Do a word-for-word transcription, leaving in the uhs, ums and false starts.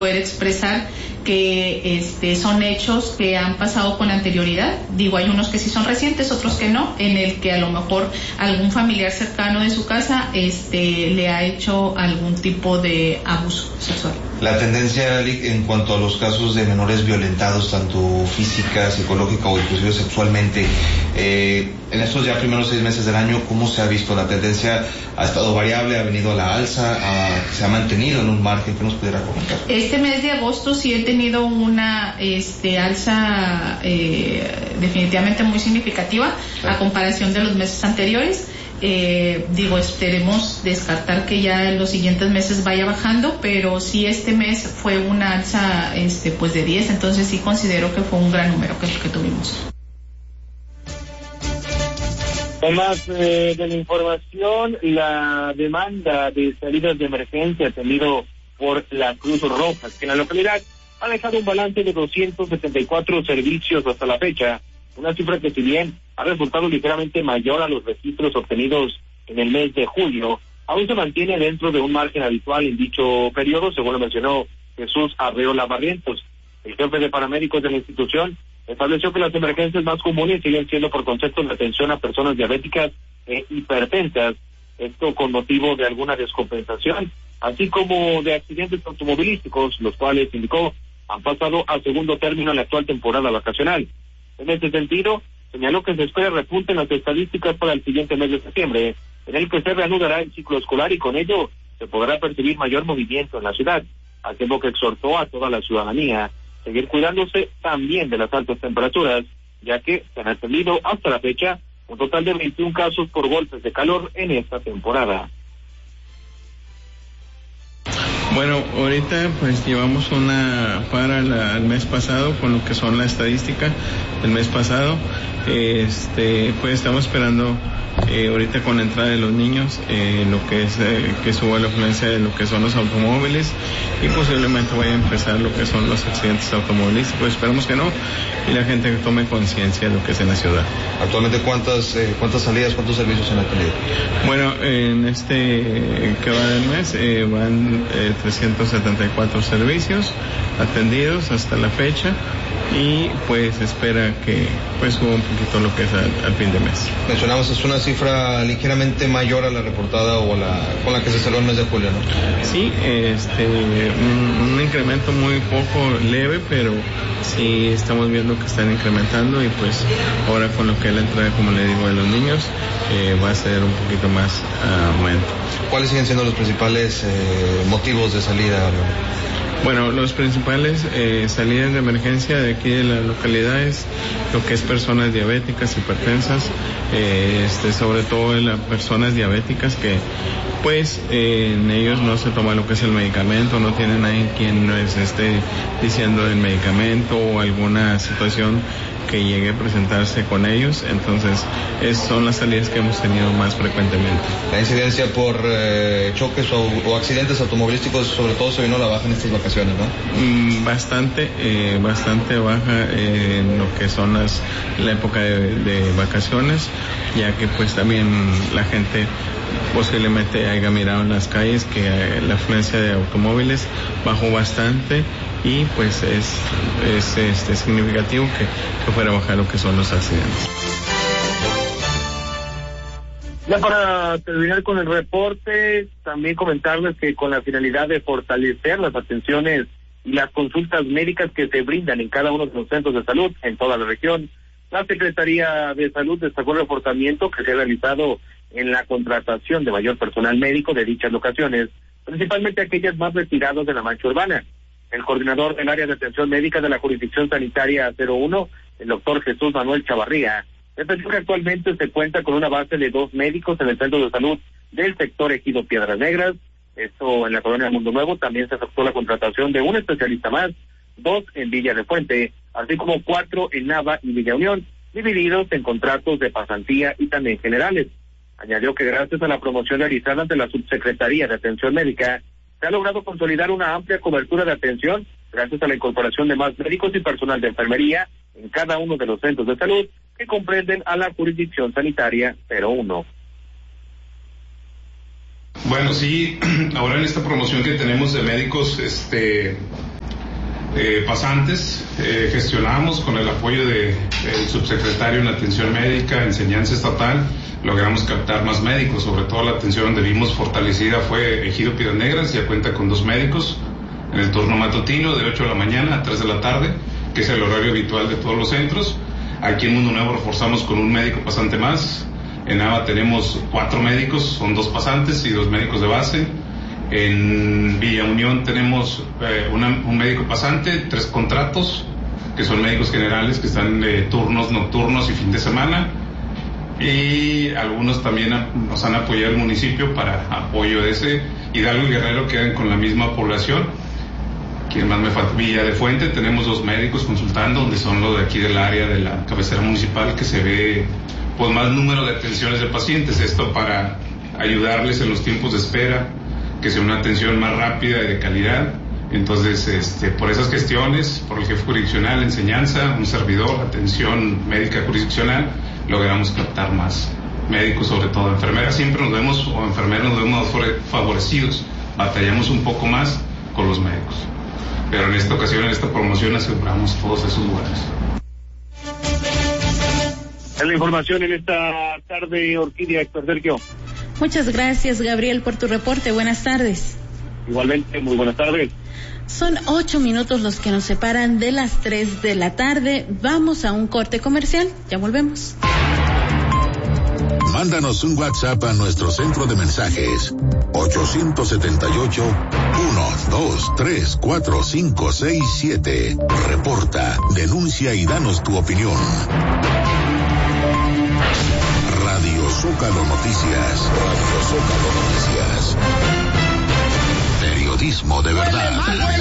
poder expresar que este, son hechos que han pasado con anterioridad. Digo, hay unos que sí son recientes, otros que no, en el que a lo mejor algún familiar cercano de su casa este, le ha hecho algún tipo de abuso sexual. La tendencia en cuanto a los casos de menores violentados, tanto física, psicológica o inclusive sexualmente, eh, en estos ya primeros seis meses del año, ¿cómo se ha visto? ¿La tendencia ha estado variable, ha venido a la alza, a, se ha mantenido en un margen? ¿Qué nos pudiera comentar? Este mes de agosto sí he tenido una este, alza eh, definitivamente muy significativa, sí, a comparación de los meses anteriores. Eh, digo, esperemos descartar que ya en los siguientes meses vaya bajando, pero sí este mes fue una alza este, pues de diez, entonces sí considero que fue un gran número que, que tuvimos. Además eh, de la información, la demanda de salidas de emergencia atendido por la Cruz Roja, que en la localidad ha dejado un balance de doscientos setenta y cuatro servicios hasta la fecha, una cifra que si bien ha resultado ligeramente mayor a los registros obtenidos en el mes de julio, aún se mantiene dentro de un margen habitual en dicho periodo, según lo mencionó Jesús Arreola Barrientos. El jefe de paramédicos de la institución estableció que las emergencias más comunes siguen siendo por conceptos de atención a personas diabéticas e hipertensas, esto con motivo de alguna descompensación, así como de accidentes automovilísticos, los cuales, indicó, han pasado a segundo término en la actual temporada vacacional. En este sentido, señaló que se espera repunte en las estadísticas para el siguiente mes de septiembre, en el que se reanudará el ciclo escolar y con ello se podrá percibir mayor movimiento en la ciudad, al tiempo que exhortó a toda la ciudadanía a seguir cuidándose también de las altas temperaturas, ya que se han atendido hasta la fecha un total de veintiún casos por golpes de calor en esta temporada. Bueno, ahorita pues llevamos una para la, el mes pasado con lo que son la estadística del mes pasado. Este, pues estamos esperando eh, ahorita con la entrada de los niños eh, lo que es eh, que suba la afluencia de lo que son los automóviles y posiblemente vaya a empezar lo que son los accidentes automovilísticos. Esperemos que no, y la gente que tome conciencia de lo que es en la ciudad. Actualmente, ¿cuántas eh, cuántas salidas, cuántos servicios en la actualidad? Bueno, en este que va del mes eh, van eh, trescientos setenta y cuatro servicios atendidos hasta la fecha, y pues espera que pues suba un poquito lo que es al, al fin de mes. Mencionamos, es una cifra ligeramente mayor a la reportada o la con la que se cerró el mes de julio, ¿no? Sí, este un, un incremento muy poco leve, pero sí estamos viendo que están incrementando, y pues ahora con lo que es la entrada, como le digo, de los niños, eh, va a ser un poquito más uh, aumento. ¿Cuáles siguen siendo los principales eh, motivos de salida? Bueno, los principales eh, salidas de emergencia de aquí de la localidad es lo que es personas diabéticas, hipertensas, eh, este, sobre todo en las personas diabéticas que pues eh, en ellos no se toma lo que es el medicamento, no tienen nadie quien les esté diciendo del medicamento o alguna situación que llegue a presentarse con ellos, entonces es, son las salidas que hemos tenido más frecuentemente. La incidencia por eh, choques o, o accidentes automovilísticos sobre todo se vino a la baja en estas vacaciones, ¿no? Mm, bastante, eh, bastante baja eh, en lo que son las la época de, de vacaciones, ya que pues también la gente posiblemente haya mirado en las calles que eh, la afluencia de automóviles bajó bastante, y pues es, es este, significativo que, que fuera a bajar lo que son los accidentes. Ya para terminar con el reporte, también comentarles que con la finalidad de fortalecer las atenciones y las consultas médicas que se brindan en cada uno de los centros de salud en toda la región, la Secretaría de Salud destacó el reforzamiento que se ha realizado en la contratación de mayor personal médico de dichas locaciones, principalmente aquellas más retiradas de la mancha urbana. El coordinador del área de atención médica de la jurisdicción sanitaria cero uno, el doctor Jesús Manuel Chavarría, detalló que actualmente se cuenta con una base de dos médicos en el centro de salud del sector Ejido Piedras Negras. Esto en la colonia Mundo Nuevo. También se efectuó la contratación de un especialista más, dos en Villa de Fuente, así como cuatro en Nava y Villa Unión, divididos en contratos de pasantía y también generales. Añadió que gracias a la promoción realizada ante la Subsecretaría de Atención Médica, se ha logrado consolidar una amplia cobertura de atención gracias a la incorporación de más médicos y personal de enfermería en cada uno de los centros de salud que comprenden a la jurisdicción sanitaria cero uno. Bueno, sí, ahora en esta promoción que tenemos de médicos, este, eh, pasantes. Eh, gestionamos con el apoyo del de, subsecretario en Atención Médica, Enseñanza Estatal, logramos captar más médicos, sobre todo la atención donde vimos fortalecida fue Ejido Piedras Negras, ya cuenta con dos médicos en el turno matutino de ocho de la mañana a tres de la tarde, que es el horario habitual de todos los centros. Aquí en Mundo Nuevo reforzamos con un médico pasante más. En Nava tenemos cuatro médicos, son dos pasantes y dos médicos de base. En Villa Unión tenemos eh, una, un médico pasante, tres contratos, que son médicos generales que están de turnos nocturnos y fin de semana. Y algunos también a, nos han apoyado el municipio para apoyo de ese. Hidalgo y Guerrero quedan con la misma población. Quien más me falta, Villa de Fuente, tenemos dos médicos consultando, donde son los de aquí del área de la cabecera municipal, que se ve pues más número de atenciones de pacientes. Esto para ayudarles en los tiempos de espera, que sea una atención más rápida y de calidad. Entonces, este, por esas gestiones, por el jefe jurisdiccional, enseñanza, un servidor, atención médica jurisdiccional, logramos captar más médicos, sobre todo enfermeras. Siempre nos vemos, o enfermeros nos vemos favorecidos, batallamos un poco más con los médicos. Pero en esta ocasión, en esta promoción, aseguramos todos esos lugares. Es la información en esta tarde, Orquídea, Héctor Sergio. Muchas gracias, Gabriel, por tu reporte. Buenas tardes. Igualmente, muy buenas tardes. Son ocho minutos los que nos separan de las tres de la tarde. Vamos a un corte comercial. Ya volvemos. Mándanos un WhatsApp a nuestro centro de mensajes ocho siete ocho, uno dos tres cuatro cinco seis siete. Reporta, denuncia y danos tu opinión. Radio Zócalo Noticias. Radio Zócalo Noticias. Periodismo de verdad.